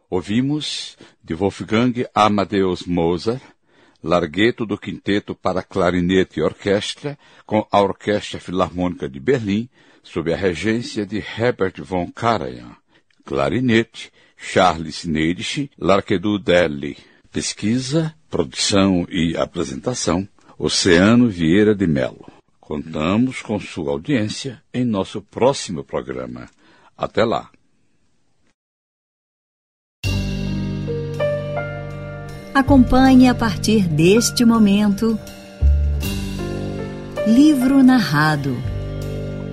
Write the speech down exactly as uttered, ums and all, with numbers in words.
Ouvimos de Wolfgang Amadeus Mozart, Larghetto do Quinteto para Clarinete e Orquestra, com a Orquestra Filarmônica de Berlim, sob a regência de Herbert von Karajan. Clarinete, Charles Neidich, Larquedou Deli. Pesquisa, produção e apresentação, Oceano Vieira de Mello. Contamos com sua audiência em nosso próximo programa. Até lá. Acompanhe a partir deste momento Livro Narrado.